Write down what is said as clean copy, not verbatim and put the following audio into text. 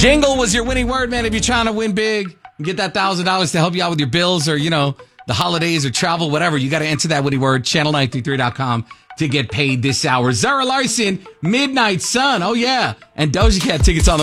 Jingle was your winning word, man. If you're trying to win big and get that $1,000 to help you out with your bills or, the holidays or travel, whatever, you got to enter that winning word, channel933.com to get paid this hour. Zara Larson, Midnight Sun. Oh, yeah. And Doja Cat tickets on the